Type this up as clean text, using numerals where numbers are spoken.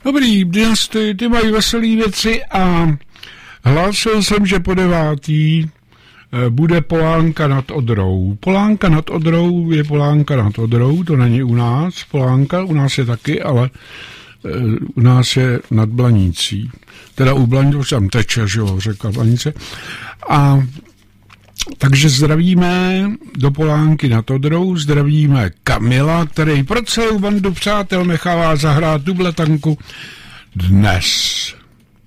Dobrý, dnes ty mají veselý věci a hlásil jsem, že po 9. bude Polánka nad Odrou. Polánka nad Odrou je Polánka nad Odrou, to není u nás. Polánka u nás je taky, ale u nás je nad Blanící. Teda u Blanící, tam teče, že jo, řeka Blanice. A takže zdravíme do Polánky nad Odrou, zdravíme Kamila, který pro celou bandu přátel nechává zahrát dubletanku dnes.